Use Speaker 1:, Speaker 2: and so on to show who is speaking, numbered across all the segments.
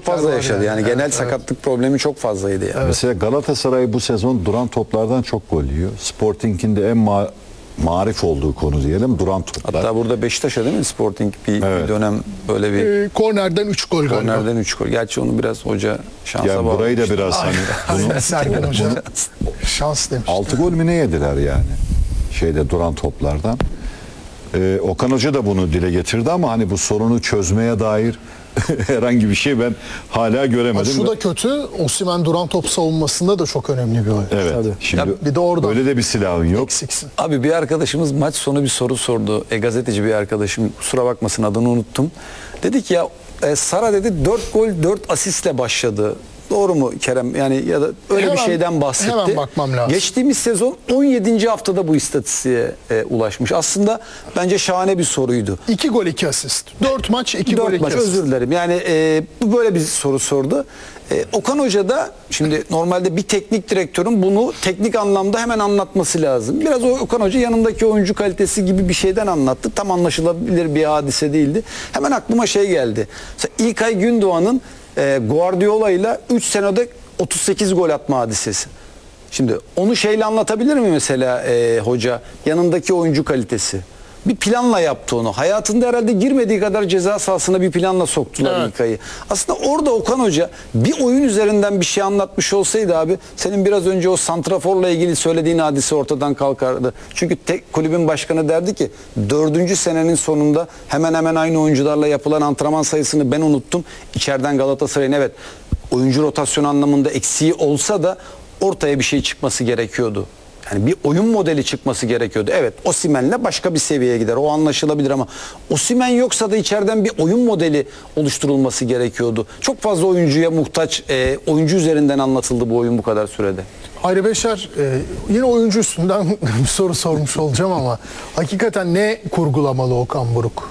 Speaker 1: çok fazla yaşadı. Yani genel sakatlık problemi çok fazlaydı yani.
Speaker 2: Mesela Galatasaray bu sezon duran toplardan çok gol yiyor. Sporting'in de en marif olduğu konu diyelim duran toplar.
Speaker 1: Hatta burada Beşiktaş'a değil mi Sporting bir dönem böyle bir
Speaker 3: kornerden 3 gol galiba.
Speaker 1: kornerden 3 gol. Gerçi onu biraz hoca şansa
Speaker 2: Yani
Speaker 1: bağlamıştı.
Speaker 2: burayı da biraz hani bunu,
Speaker 3: Sergen Hoca şans demiş.
Speaker 2: 6 gol mü ne yediler yani şeyde duran toplardan. Okan Hoca da bunu dile getirdi ama hani bu sorunu çözmeye dair herhangi bir şey ben hala göremedim.
Speaker 3: Şu da kötü. Osimhen duran top savunmasında da çok önemli bir oyun.
Speaker 2: Evet.
Speaker 3: Tabii.
Speaker 2: Şimdi
Speaker 3: Bir de oradan
Speaker 2: öyle de bir silahın yok.
Speaker 3: eksiksin.
Speaker 1: Abi bir arkadaşımız maç sonu bir soru sordu. Gazeteci bir arkadaşım, kusura bakmasın adını unuttum. Dedi ki ya Sara dedi 4 gol 4 asistle başladı. Doğru mu Kerem? Yani ya da öyle bir şeyden bahsetti.
Speaker 3: Hemen bakmam lazım.
Speaker 1: Geçtiğimiz sezon 17. haftada bu istatistiğe ulaşmış. Aslında bence şahane bir soruydu.
Speaker 3: 2 gol 2 asist. 4 maç 2 gol
Speaker 1: 4
Speaker 3: 2
Speaker 1: maç
Speaker 3: asist.
Speaker 1: özür dilerim. Yani bu böyle bir soru sordu. Okan Hoca da şimdi normalde bir teknik direktörün bunu teknik anlamda hemen anlatması lazım. Biraz Okan Hoca yanındaki oyuncu kalitesi gibi bir şeyden anlattı. Tam anlaşılabilir bir hadise değildi. Hemen aklıma şey geldi. Mesela İlkay Gündoğan'ın Guardiola ile 3 senede 38 gol atma hadisesi. Şimdi onu şeyle anlatabilir mi mesela hoca? Yanındaki oyuncu kalitesi. Bir planla yaptı onu. Hayatında herhalde girmediği kadar ceza sahasına bir planla soktular İlkay'ı. Aslında orada Okan Hoca bir oyun üzerinden bir şey anlatmış olsaydı abi senin biraz önce o santraforla ilgili söylediğin hadise ortadan kalkardı. Çünkü tek kulübün başkanı derdi ki 4. senenin sonunda hemen hemen aynı oyuncularla yapılan antrenman sayısını ben unuttum. İçeriden Galatasaray'ın evet oyuncu rotasyonu anlamında eksiği olsa da ortaya bir şey çıkması gerekiyordu. Yani bir oyun modeli çıkması gerekiyordu. Evet Osimhen'le başka bir seviyeye gider. O anlaşılabilir ama Osimhen yoksa da içeriden bir oyun modeli oluşturulması gerekiyordu. Çok fazla oyuncuya muhtaç oyuncu üzerinden anlatıldı bu oyun bu kadar sürede.
Speaker 3: Hayri Beşer yine oyuncu üstünden bir soru sormuş olacağım ama hakikaten ne kurgulamalı Okan Buruk?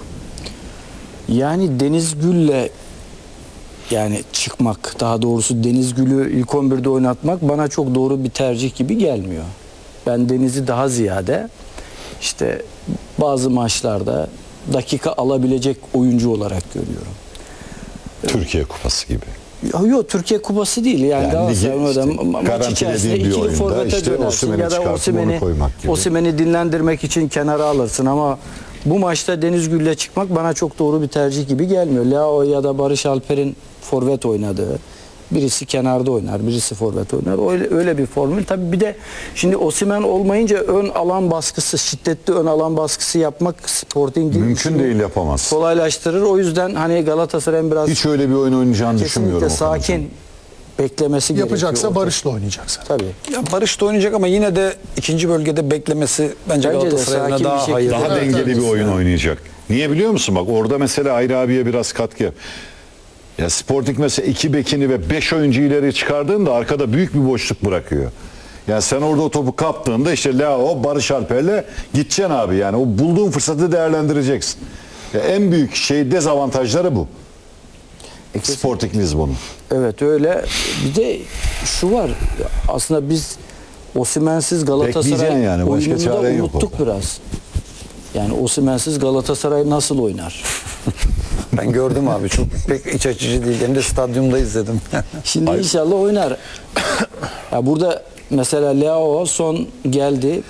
Speaker 4: Yani Deniz Gül'le yani çıkmak, daha doğrusu Deniz Gül'ü ilk 11'de oynatmak bana çok doğru bir tercih gibi gelmiyor. Ben Deniz'i daha ziyade işte bazı maçlarda dakika alabilecek oyuncu olarak görüyorum.
Speaker 2: Türkiye Kupası gibi.
Speaker 4: Yok Türkiye Kupası değil yani Galatasaray'da maç içerisinde ikili forvete dönersin ya da Osimhen'i dinlendirmek için kenara alırsın ama bu maçta Deniz Gül'le çıkmak bana çok doğru bir tercih gibi gelmiyor. Leao ya da Barış Alper'in forvet oynadığı, birisi kenarda oynar, birisi forvet oynar. Öyle bir formül. Tabii bir de şimdi Osimhen olmayınca ön alan baskısı, şiddetli ön alan baskısı yapmak Sporting'in
Speaker 2: mümkün değil, yapamaz.
Speaker 4: Kolaylaştırır. O yüzden hani Galatasaray'ın biraz
Speaker 2: hiç öyle bir oyun oynayacağını düşünmüyorum.
Speaker 4: Kesinlikle sakin beklemesi
Speaker 3: yapacaksa
Speaker 4: gerekiyor.
Speaker 3: Barış'la oynayacaksa.
Speaker 4: Tabii.
Speaker 1: Ya Barış da oynayacak ama yine de ikinci bölgede beklemesi bence Galatasaray'ına
Speaker 4: sakin bir
Speaker 1: daha
Speaker 4: şekilde.
Speaker 1: hayırlı.
Speaker 2: Daha dengeli bir oyun oynayacak. Niye biliyor musun? Bak orada mesela Ayri abiye biraz katkı yap. Ya Sporting mesela 2 bekini ve 5 oyuncu ileri çıkardığında arkada büyük bir boşluk bırakıyor. Yani sen orada o topu kaptığında işte Leao, Barış Alper'le gideceksin abi. Yani o bulduğun fırsatı değerlendireceksin. Ya en büyük dezavantajları bu. Sporting Lisbon'un.
Speaker 4: Evet öyle. Bir de şu var. Aslında biz Osimhen'siz Galatasaray
Speaker 2: yani,
Speaker 4: oyununu da
Speaker 2: yok
Speaker 4: unuttuk
Speaker 2: orada.
Speaker 4: biraz. Yani Osimhen'siz Galatasaray nasıl oynar?
Speaker 1: Ben gördüm abi çok pek iç açıcı değil. Hem de stadyumda izledim.
Speaker 4: Şimdi inşallah oynar. Ya burada mesela Leao son geldi.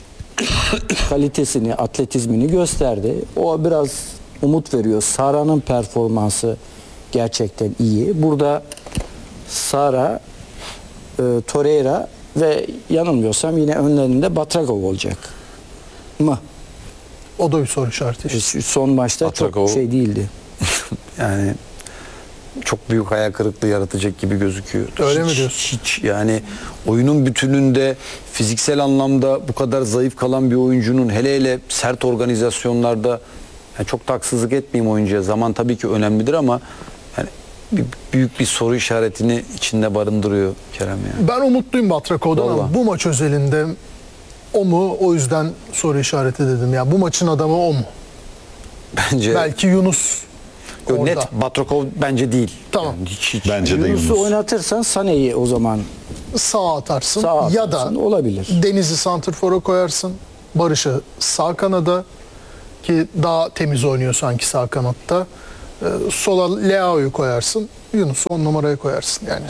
Speaker 4: Kalitesini, atletizmini gösterdi. O biraz umut veriyor. Sara'nın performansı gerçekten iyi. Burada Sara, Torreira ve yanılmıyorsam yine önlerinde Batrakov olacak mı?
Speaker 3: O da bir soru işareti.
Speaker 4: Son maçta
Speaker 1: Batrakov,
Speaker 4: çok şey değildi.
Speaker 1: Yani çok büyük hayal kırıklığı yaratacak gibi gözüküyor.
Speaker 3: Öyle mi diyorsun?
Speaker 1: Hiç yani oyunun bütününde fiziksel anlamda bu kadar zayıf kalan bir oyuncunun hele hele sert organizasyonlarda yani çok da haksızlık etmeyeyim oyuncuya. Zaman tabii ki önemlidir ama yani büyük bir soru işaretini içinde barındırıyor Kerem yani.
Speaker 3: Ben umutluyum Batrakov'dan ama bu maç özelinde o mu? O yüzden soru işareti dedim. Ya bu maçın adamı o mu?
Speaker 1: Bence
Speaker 3: belki Yunus.
Speaker 1: Yok, net Batrakov bence değil.
Speaker 3: Tamam.
Speaker 1: Yani hiç.
Speaker 2: Bence de
Speaker 4: Yunus'u oynatırsan Sané'yi o zaman
Speaker 3: sağa atarsın.
Speaker 4: sağa
Speaker 3: Ya
Speaker 4: atarsın,
Speaker 3: da
Speaker 4: olabilir.
Speaker 3: Deniz'i santrfora koyarsın. Barış'ı sağ kanada ki daha temiz oynuyor sanki sağ kanatta. Sola Leao'yu koyarsın. Yunus'u 10 numaraya koyarsın. Yani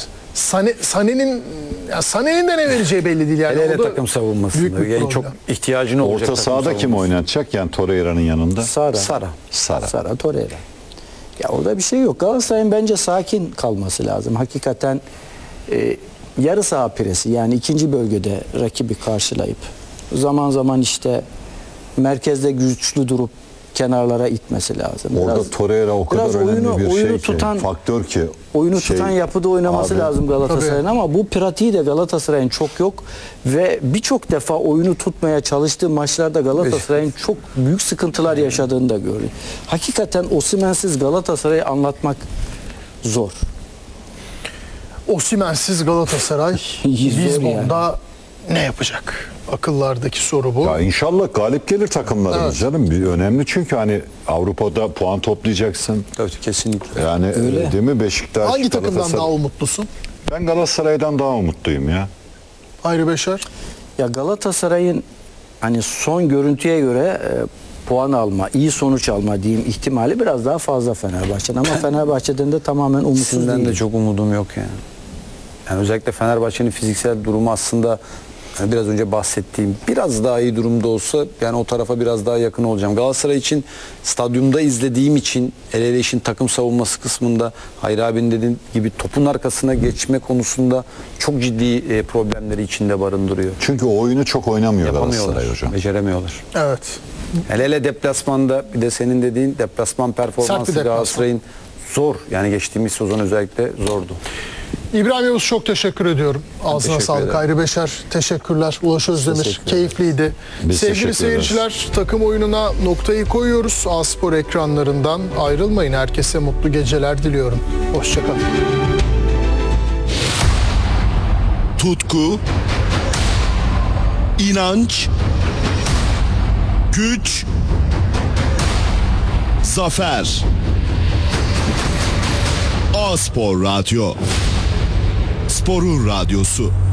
Speaker 3: Sané'nin de ne vereceği belli değil yani.
Speaker 1: Hele
Speaker 3: O da
Speaker 1: takım savunmasında.
Speaker 3: büyük bir
Speaker 1: Yani
Speaker 3: problem.
Speaker 1: çok ihtiyacın olacak.
Speaker 2: Orta
Speaker 1: takım
Speaker 2: sahada kim
Speaker 1: savunması.
Speaker 2: oynatacak yani Torreira'nın yanında?
Speaker 4: Sara Torreira. Ya orada bir şey yok. Galatasaray'ın bence sakin kalması lazım. Hakikaten yarı saha presi, yani ikinci bölgede rakibi karşılayıp zaman zaman işte merkezde güçlü durup kenarlara itmesi lazım.
Speaker 2: Orada Torreira o kadar
Speaker 4: biraz
Speaker 2: önemli bir
Speaker 4: oyunu
Speaker 2: şey ki, faktör ki.
Speaker 4: Oyunu tutan yapıda oynaması
Speaker 2: abi,
Speaker 4: lazım Galatasaray'ın, ama bu pratiği de Galatasaray'ın çok yok ve birçok defa oyunu tutmaya çalıştığı maçlarda Galatasaray'ın çok büyük sıkıntılar yaşadığını da gördük. Hakikaten Osimhen'siz Galatasaray'ı anlatmak zor.
Speaker 3: Osimhen'siz Galatasaray
Speaker 4: Zor
Speaker 3: Lizbon'da ne yapacak? Akıllardaki soru bu.
Speaker 2: Ya inşallah galip gelir takımlarımız
Speaker 3: Evet.
Speaker 2: canım. Önemli çünkü hani Avrupa'da puan toplayacaksın.
Speaker 1: Evet, kesinlikle.
Speaker 2: Yani
Speaker 4: Öyle.
Speaker 2: değil mi Beşiktaş?
Speaker 3: Hangi takımdan
Speaker 2: Galatasaray?
Speaker 3: daha umutlusun?
Speaker 2: Ben Galatasaray'dan daha umutluyum ya.
Speaker 3: Ayrı Beşer.
Speaker 4: Ya Galatasaray'ın hani son görüntüye göre puan alma, iyi sonuç alma diyeyim ihtimali biraz daha fazla Fenerbahçe'den, ama Fenerbahçe'den de tamamen umutsuz
Speaker 1: İkisinden
Speaker 4: değil.
Speaker 1: de çok umudum yok yani. Yani özellikle Fenerbahçe'nin fiziksel durumu aslında yani biraz önce bahsettiğim biraz daha iyi durumda olsa yani o tarafa biraz daha yakın olacağım. Galatasaray için stadyumda izlediğim için el ele işin takım savunması kısmında Hayri abinin dediği gibi topun arkasına geçme konusunda çok ciddi problemleri içinde barındırıyor.
Speaker 2: Çünkü o oyunu çok oynamıyor
Speaker 1: Yapamıyorlar,
Speaker 2: Galatasaray hocam.
Speaker 1: beceremiyorlar.
Speaker 3: Evet.
Speaker 1: Hele hele deplasmanda bir de senin dediğin deplasman
Speaker 3: Sert bir
Speaker 1: performansı
Speaker 3: deplasman.
Speaker 1: Galatasaray'ın zor. Yani geçtiğimiz sezon özellikle zordu.
Speaker 3: İbrahim Yavuz çok teşekkür ediyorum. Ağzına
Speaker 1: teşekkür
Speaker 3: sağlık.
Speaker 1: ederim.
Speaker 3: Ayrı Beşer teşekkürler. Ulaş Özdemir
Speaker 4: Teşekkür ederim.
Speaker 3: keyifliydi.
Speaker 2: Biz
Speaker 3: Sevgili
Speaker 2: teşekkür
Speaker 3: seyirciler, takım oyununa noktayı koyuyoruz. A-Spor ekranlarından ayrılmayın. Herkese mutlu geceler diliyorum. Hoşçakalın.
Speaker 5: Tutku, inanç, güç, zafer. A-Spor Radyo. Sporun radyosu.